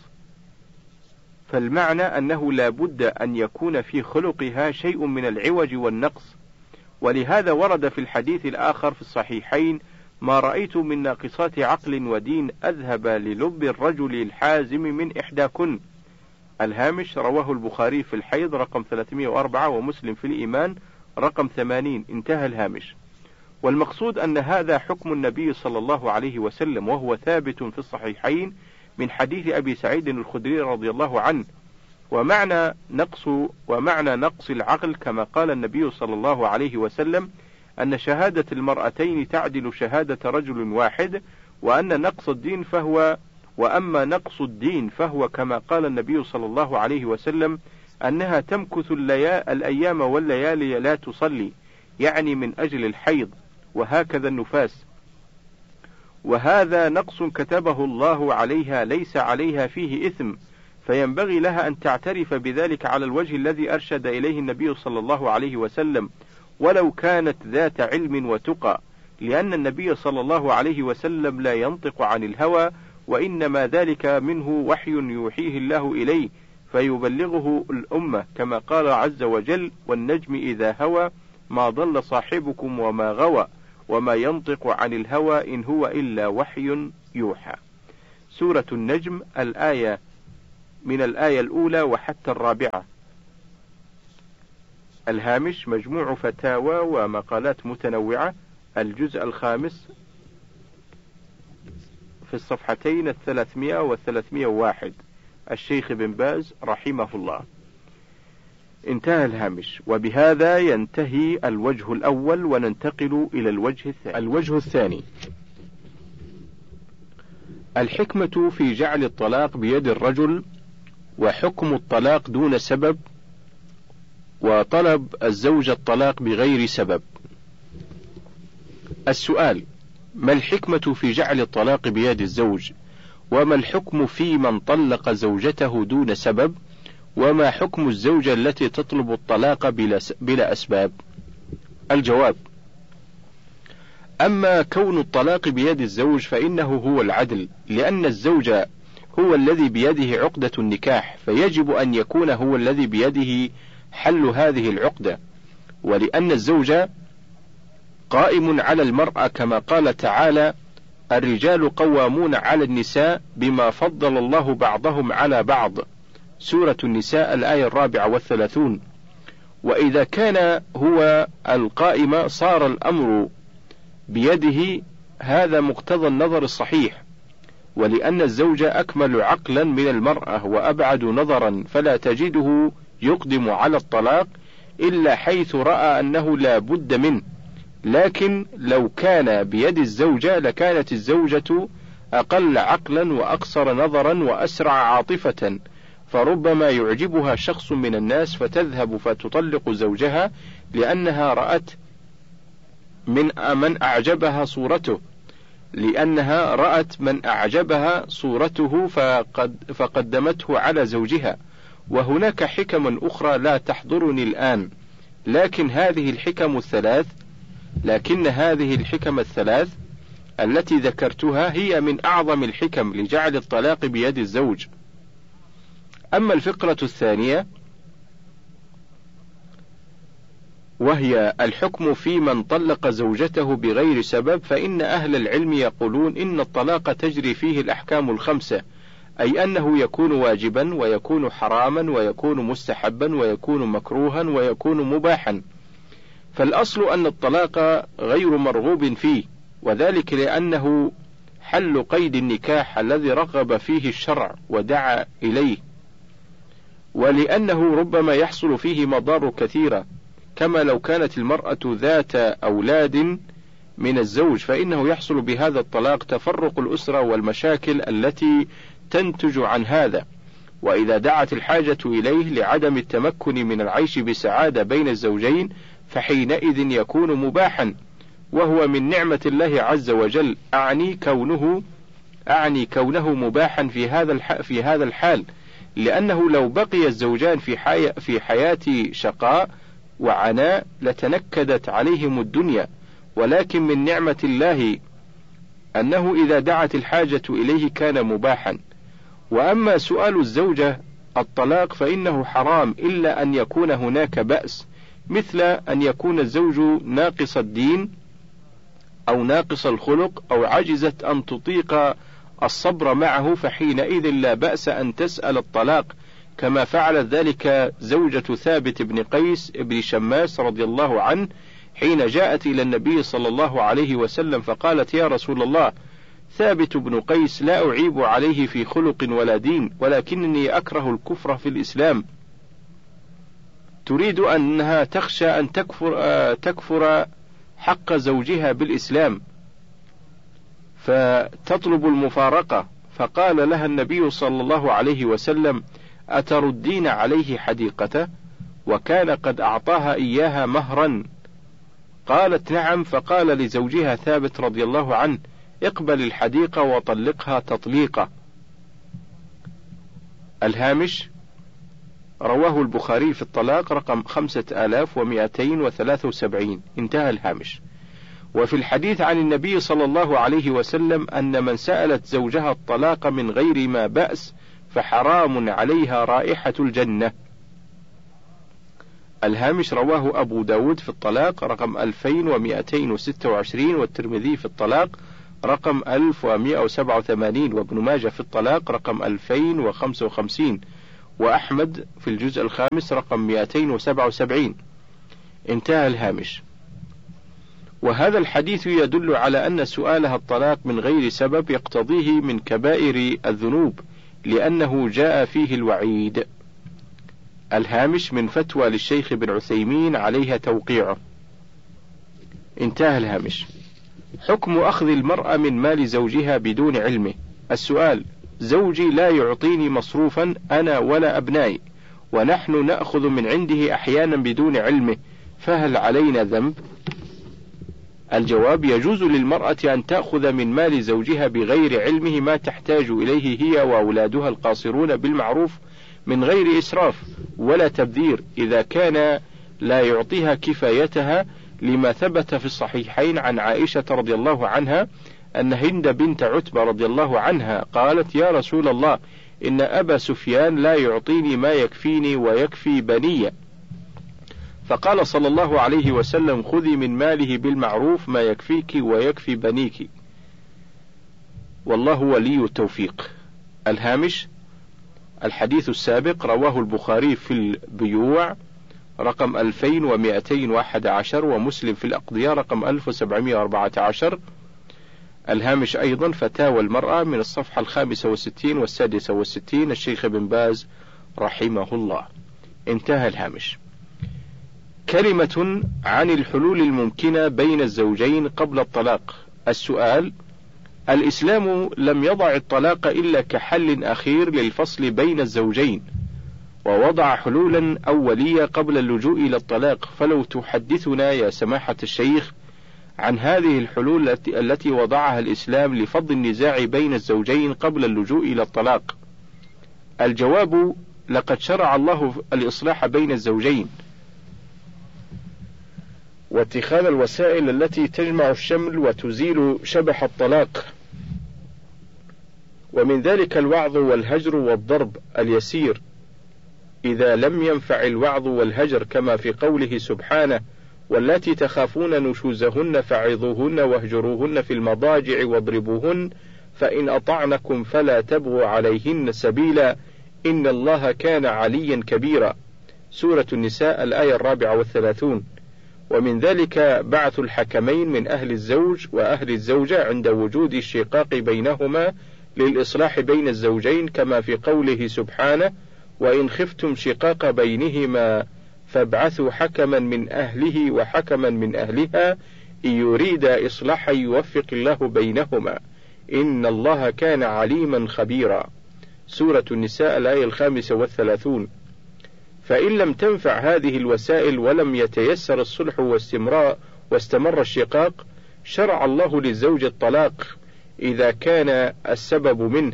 ولهذا ورد في الحديث الآخر في الصحيحين: ما رأيت من ناقصات عقل ودين أذهب للب الرجل الحازم من إحداكن. الهامش: رواه البخاري في الحيض رقم 304، ومسلم في الإيمان رقم 80. انتهى الهامش. والمقصود أن هذا حكم النبي صلى الله عليه وسلم، وهو ثابت في الصحيحين من حديث أبي سعيد الخدري رضي الله عنه. ومعنى نقص العقل كما قال النبي صلى الله عليه وسلم: أن شهادة المرأتين تعدل شهادة رجل واحد، وأما نقص الدين فهو كما قال النبي صلى الله عليه وسلم: أنها تمكث الأيام والليالي لا تصلي، يعني من أجل الحيض، وهكذا النفاس. وهذا نقص كتبه الله عليها، ليس عليها فيه إثم، فينبغي لها أن تعترف بذلك على الوجه الذي أرشد إليه النبي صلى الله عليه وسلم، ولو كانت ذات علم وتقى، لأن النبي صلى الله عليه وسلم لا ينطق عن الهوى، وإنما ذلك منه وحي يوحيه الله إليه فيبلغه الأمة، كما قال عز وجل: والنجم إذا هوى ما ضل صاحبكم وما غوى وما ينطق عن الهوى إن هو إلا وحي يوحى. سورة النجم، الآية من الآية الأولى وحتى الرابعة. الهامش: مجموع فتاوى ومقالات متنوعة، الجزء الخامس، في الصفحتين 300 و 301، الشيخ بن باز رحمه الله. انتهى الهامش. وبهذا ينتهي الوجه الأول، وننتقل إلى الوجه الثاني. الحكمة في جعل الطلاق بيد الرجل، وحكم الطلاق دون سبب، وطلب الزوجة الطلاق بغير سبب. السؤال: ما الحكمة في جعل الطلاق بيد الزوج؟ وما الحكم في من طلق زوجته دون سبب؟ وما حكم الزوجة التي تطلب الطلاق بلا أسباب؟ الجواب: أما كون الطلاق بيد الزوج فإنه هو العدل، لأن الزوج هو الذي بيده عقدة النكاح، فيجب أن يكون هو الذي بيده حل هذه العقدة، ولأن الزوج قائم على المرأة، كما قال تعالى: الرجال قوامون على النساء بما فضل الله بعضهم على بعض، سورة النساء الآية 34. وإذا كان هو القائم صار الأمر بيده، هذا مقتضى النظر الصحيح، ولأن الزوج أكمل عقلا من المرأة وأبعد نظرا، فلا تجده يقدم على الطلاق إلا حيث رأى أنه لا بد منه. لكن لو كان بيد الزوجة لكانت الزوجة أقل عقلا وأقصر نظرا وأسرع عاطفة، فربما يعجبها شخص من الناس فتذهب فتطلق زوجها لأنها رأت من أعجبها صورته فقدمته على زوجها. وهناك حكم أخرى لا تحضرني الآن، لكن هذه الحكم الثلاث التي ذكرتها هي من أعظم الحكم لجعل الطلاق بيد الزوج. أما الفقرة الثانية وهي الحكم في من طلق زوجته بغير سبب، فإن أهل العلم يقولون إن الطلاق تجري فيه الأحكام الخمسة، أي أنه يكون واجبا ويكون حراما ويكون مستحبا ويكون مكروها ويكون مباحا. فالأصل أن الطلاق غير مرغوب فيه، وذلك لأنه حل قيد النكاح الذي رغب فيه الشرع ودعا إليه، ولأنه ربما يحصل فيه مضار كثيرة، كما لو كانت المرأة ذات أولاد من الزوج فإنه يحصل بهذا الطلاق تفرق الأسرة والمشاكل التي تنتج عن هذا. وإذا دعت الحاجة إليه لعدم التمكن من العيش بسعادة بين الزوجين فحينئذ يكون مباحا، وهو من نعمة الله عز وجل، أعني كونه مباحا في هذا الحال، لأنه لو بقي الزوجان في حياة شقاء وعناء لتنكدت عليهم الدنيا، ولكن من نعمة الله أنه إذا دعت الحاجة إليه كان مباحا. وأما سؤال الزوجة الطلاق فإنه حرام إلا أن يكون هناك بأس، مثل أن يكون الزوج ناقص الدين أو ناقص الخلق أو عجزت أن تطيق الصبر معه، فحينئذ لا بأس أن تسأل الطلاق، كما فعلت ذلك زوجة ثابت بن قيس بن شماس رضي الله عنه حين جاءت إلى النبي صلى الله عليه وسلم فقالت: يا رسول الله، ثابت بن قيس لا أعيب عليه في خلق ولا دين، ولكنني أكره الكفر في الإسلام. تريد أنها تخشى أن تكفر حق زوجها بالإسلام فتطلب المفارقة، فقال لها النبي صلى الله عليه وسلم: أتردين عليه حديقته؟ وكان قد أعطاها إياها مهرا. قالت: نعم. فقال لزوجها ثابت رضي الله عنه: اقبل الحديقة وطلقها تطليقة. الهامش: رواه البخاري في الطلاق رقم 5273. انتهى الهامش. وفي الحديث عن النبي صلى الله عليه وسلم أن من سألت زوجها الطلاق من غير ما بأس فحرام عليها رائحة الجنة. الهامش رواه أبو داود في الطلاق رقم 2226، والترمذي في الطلاق رقم 1187، وابن ماجه في الطلاق رقم 2055، وأحمد في الجزء الخامس رقم 277. انتهى الهامش. وهذا الحديث يدل على أن سؤالها الطلاق من غير سبب يقتضيه من كبائر الذنوب، لأنه جاء فيه الوعيد. الهامش من فتوى للشيخ بن عثيمين عليها توقيعه. انتهى الهامش. حكم أخذ المرأة من مال زوجها بدون علمه. السؤال: زوجي لا يعطيني مصروفا أنا ولا أبنائي، ونحن نأخذ من عنده أحيانا بدون علمه، فهل علينا ذنب؟ الجواب: يجوز للمرأة أن تأخذ من مال زوجها بغير علمه ما تحتاج إليه هي وأولادها القاصرون بالمعروف من غير إسراف ولا تبذير، إذا كان لا يعطيها كفايتها، لما ثبت في الصحيحين عن عائشة رضي الله عنها أن هند بنت عتبة رضي الله عنها قالت: يا رسول الله، إن أبا سفيان لا يعطيني ما يكفيني ويكفي بني. فقال صلى الله عليه وسلم: خذي من ماله بالمعروف ما يكفيك ويكفي بنيك، والله ولي التوفيق. الهامش. الحديث السابق رواه البخاري في البيوع رقم 2211، ومسلم في الأقضية رقم 1714. الهامش أيضا فتاوى المرأة من الصفحة 65 و66، الشيخ بن باز رحمه الله. انتهى الهامش. كلمة عن الحلول الممكنة بين الزوجين قبل الطلاق. السؤال: الإسلام لم يضع الطلاق إلا كحل أخير للفصل بين الزوجين، ووضع حلولا أولية قبل اللجوء إلى الطلاق، فلو تحدثنا يا سماحة الشيخ عن هذه الحلول التي وضعها الإسلام لفض النزاع بين الزوجين قبل اللجوء إلى الطلاق. الجواب: لقد شرع الله الإصلاح بين الزوجين، واتخاذ الوسائل التي تجمع الشمل وتزيل شبح الطلاق، ومن ذلك الوعظ والهجر والضرب اليسير إذا لم ينفع الوعظ والهجر، كما في قوله سبحانه: واللاتي تخافون نشوزهن فعظوهن واهجروهن في المضاجع واضربوهن، فإن أطعنكم فلا تبغوا عليهن سبيلا إن الله كان عليا كبيرا. سورة النساء الآية 34. ومن ذلك بعث الحكمين من أهل الزوج وأهل الزوجة عند وجود الشقاق بينهما للإصلاح بين الزوجين، كما في قوله سبحانه: وإن خفتم شقاق بينهما فابعثوا حكما من أهله وحكما من أهلها إن يريد إصلاحا يوفق الله بينهما إن الله كان عليما خبيرا. سورة النساء الآية 35. فإن لم تنفع هذه الوسائل ولم يتيسر الصلح واستمر الشقاق، شرع الله للزوج الطلاق إذا كان السبب منه،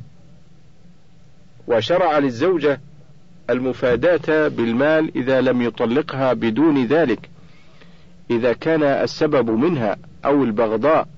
وشرع للزوجة المفاداة بالمال إذا لم يطلقها بدون ذلك إذا كان السبب منها، أو البغضاء،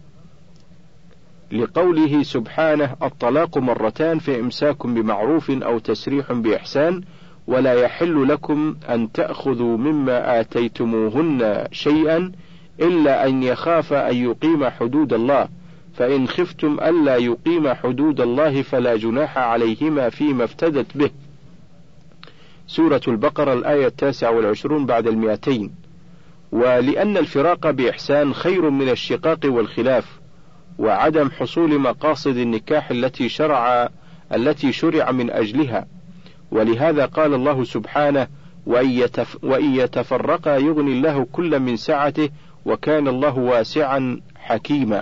لقوله سبحانه: الطلاق مرتان فإمساك بمعروف أو تسريح بإحسان، ولا يحل لكم أن تأخذوا مما آتيتموهن شيئا إلا أن يخاف أن يقيم حدود الله، فإن خفتم ألا يقيم حدود الله فلا جناح عليهما فيما افتدت به. سورة البقرة الآية 29 بعد 200. ولأن الفراق بإحسان خير من الشقاق والخلاف وعدم حصول مقاصد النكاح التي شرع من أجلها، ولهذا قال الله سبحانه: وإن يتفرقا يغني الله كل من سعته وكان الله واسعا حكيما.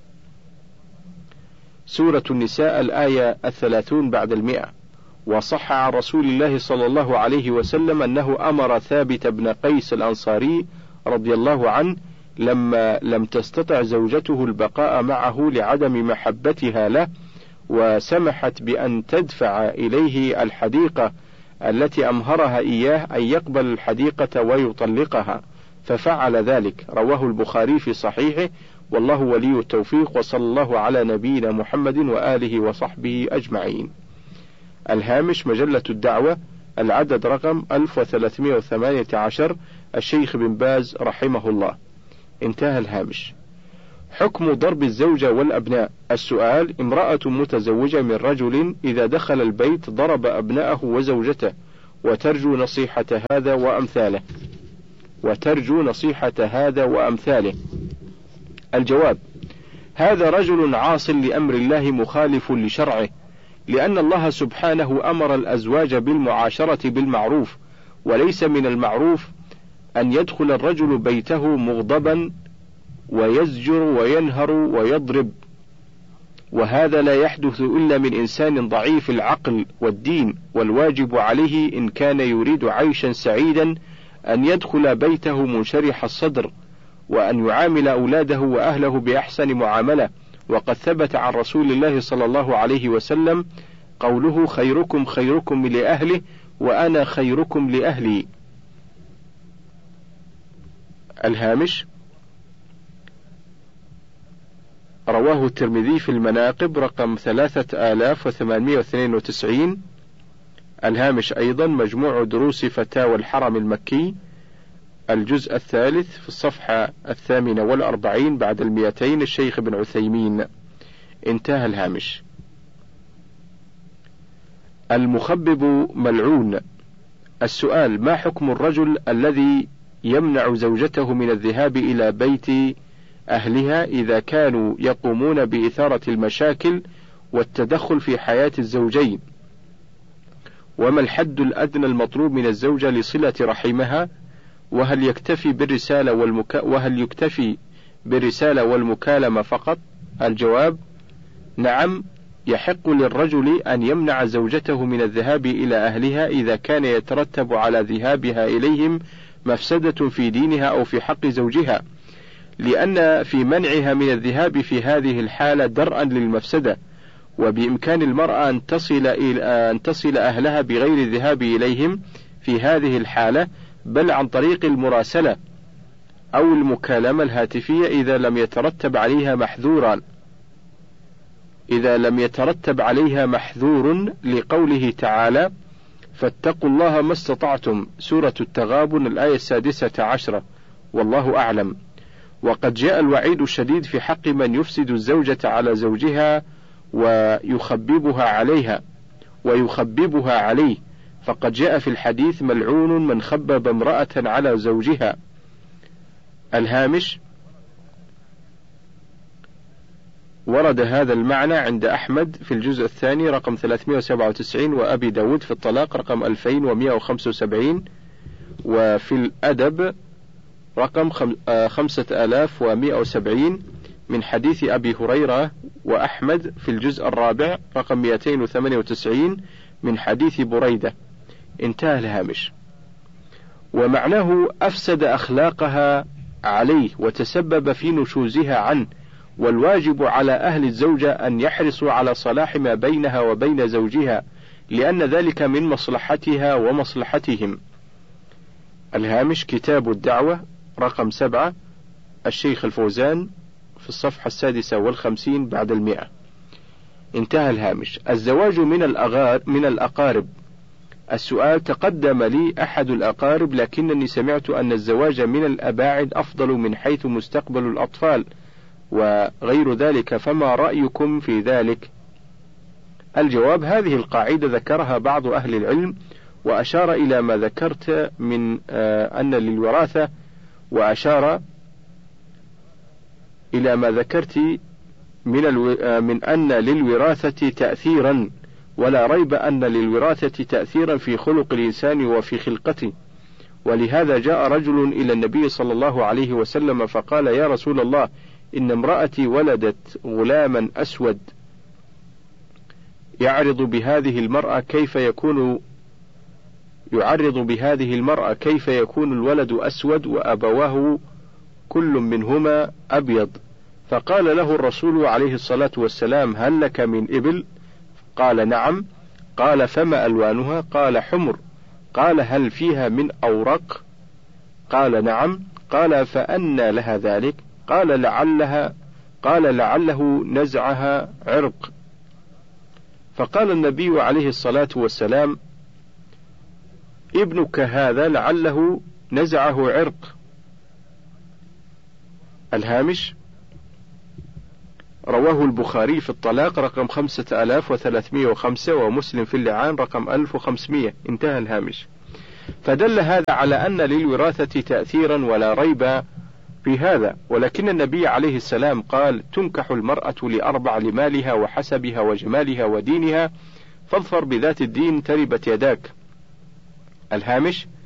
سورة النساء الآية 30 بعد 100. وصح عن رسول الله صلى الله عليه وسلم أنه أمر ثابت بن قيس الأنصاري رضي الله عنه لما لم تستطع زوجته البقاء معه لعدم محبتها له، وسمحت بأن تدفع إليه الحديقة التي أمهرها إياه، أن يقبل الحديقة ويطلقها، ففعل ذلك. رواه البخاري في صحيحه، والله ولي التوفيق، وصلى الله على نبينا محمد وآله وصحبه أجمعين. الهامش مجلة الدعوة، العدد رقم 1318، الشيخ بن باز رحمه الله. انتهى الهامش. حكم ضرب الزوجة والأبناء. السؤال: امرأة متزوجة من رجل إذا دخل البيت ضرب أبناءه وزوجته وترجو نصيحة هذا وأمثاله. الجواب: هذا رجل عاص لأمر الله مخالف لشرعه، لأن الله سبحانه أمر الأزواج بالمعاشرة بالمعروف، وليس من المعروف أن يدخل الرجل بيته مغضبا ويزجر وينهر ويضرب، وهذا لا يحدث إلا من إنسان ضعيف العقل والدين، والواجب عليه إن كان يريد عيشا سعيدا أن يدخل بيته منشرح الصدر، وأن يعامل أولاده وأهله بأحسن معاملة. وقد ثبت عن رسول الله صلى الله عليه وسلم قوله: خيركم خيركم لأهله وأنا خيركم لأهلي. الهامش: رواه الترمذي في المناقب رقم 3892. الهامش أيضا مجموع دروس فتاوى الحرم المكي، الجزء الثالث في الصفحة 48 بعد 200، الشيخ بن عثيمين. انتهى الهامش. المخبب ملعون. السؤال: ما حكم الرجل الذي يمنع زوجته من الذهاب إلى بيت أهلها إذا كانوا يقومون بإثارة المشاكل والتدخل في حياة الزوجين؟ وما الحد الأدنى المطلوب من الزوجة لصلة رحمها؟ وهل يكتفي بالرسالة والمكالمة فقط؟ الجواب: نعم، يحق للرجل أن يمنع زوجته من الذهاب إلى أهلها إذا كان يترتب على ذهابها إليهم مفسدة في دينها أو في حق زوجها، لأن في منعها من الذهاب في هذه الحالة درءا للمفسدة، وبإمكان المرأة أن تصل أهلها بغير الذهاب إليهم في هذه الحالة، بل عن طريق المراسلة أو المكالمة الهاتفية إذا لم يترتب عليها محذور، لقوله تعالى: فاتقوا الله ما استطعتم، سورة التغابن الآية 16، والله أعلم. وقد جاء الوعيد الشديد في حق من يفسد الزوجة على زوجها ويخببها عليه، فقد جاء في الحديث: ملعون من خبب امرأة على زوجها. الهامش: ورد هذا المعنى عند أحمد في الجزء الثاني رقم 397، وأبي داود في الطلاق رقم 2175، وفي الأدب رقم 5170 من حديث أبي هريرة، وأحمد في الجزء الرابع رقم 298 من حديث بريدة. انتهى الهامش. ومعناه: أفسد أخلاقها عليه وتسبب في نشوزها عنه، والواجب على أهل الزوجة أن يحرصوا على صلاح ما بينها وبين زوجها، لأن ذلك من مصلحتها ومصلحتهم. الهامش: كتاب الدعوة رقم 7، الشيخ الفوزان في الصفحة 56 بعد 100. انتهى الهامش. الزواج من الأقارب. السؤال: تقدم لي أحد الأقارب، لكنني سمعت أن الزواج من الأباعد أفضل من حيث مستقبل الأطفال وغير ذلك، فما رأيكم في ذلك؟ الجواب: هذه القاعدة ذكرها بعض أهل العلم، وأشار إلى ما ذكرت من أن للوراثة، وأشار إلى ما ذكرت من أن للوراثة تأثيرا، ولا ريب أن للوراثة تأثيرا في خلق الإنسان وفي خلقته. ولهذا جاء رجل إلى النبي صلى الله عليه وسلم فقال: يا رسول الله، إن امرأتي ولدت غلاما أسود، يعرض بهذه المرأة كيف يكون الولد أسود وأبواه كل منهما أبيض؟ فقال له الرسول عليه الصلاة والسلام: هل لك من إبل؟ قال: نعم. قال: فما ألوانها؟ قال: حمر. قال: هل فيها من أورق؟ قال: نعم. قال: فأنى لها ذلك؟ قال لعله نزعها عرق، فقال النبي عليه الصلاة والسلام: ابنك هذا لعله نزعه عرق. الهامش: رواه البخاري في الطلاق رقم 5305 ومسلم في اللعان رقم 1500. انتهى الهامش. فدل هذا على أن للوراثة تأثيرا ولا ريب في هذا، ولكن النبي عليه السلام قال: تنكح المرأة لأربع: لمالها وحسبها وجمالها ودينها، فاظفر بذات الدين تربت يداك. الهامش: